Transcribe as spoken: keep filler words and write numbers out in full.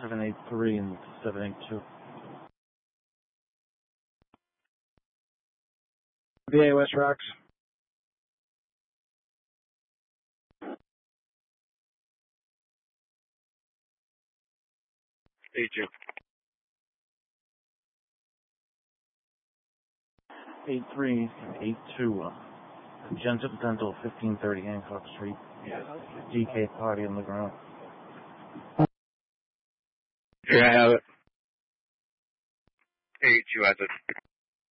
seven eight three and seven eight two. V A West Rocks. eight two. eight three eight two. Gentle Dental, fifteen thirty Hancock Street. D K party on the ground. Yeah, I have it. eight two has it.